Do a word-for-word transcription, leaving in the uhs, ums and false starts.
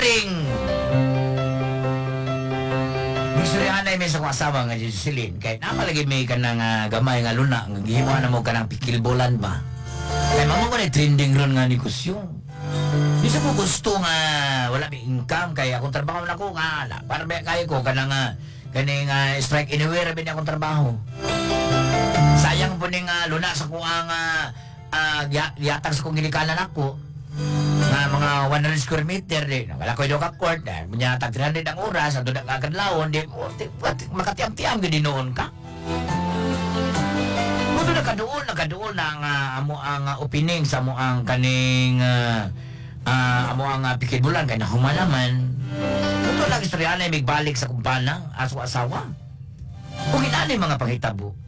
Karing Gusto may sa kong asawa nga Jocelyn kay namalagi may ka ng uh, gamay nga luna nga gihimuan na mo ka ng pikilbolan ba kay mamo ko na trending ron nga negosyo. Bisa ko gusto nga wala may income kay akong trabaho na ko nga ala para ba kayo ko ka nga kaning uh, strike anywhere bin akong trabaho. Sayang po ning uh, luna sa kuha nga uh, yatag sa kong ginikanan ako nga mga one hundred square meter di wala ko yung ka-court na punya tag three hundred ang oras at doon kakadlawon di makatiam-tiam gini noon ka kung doon nakadoon nakadoon na ang uh, amo ang uh, opening sa amo ang kaning uh, uh, amo ang uh, pikitbulan kaya nahumalaman kung doon lang istorya na magbalik sa kumpana aso asawa kung hinanay mga panghitabo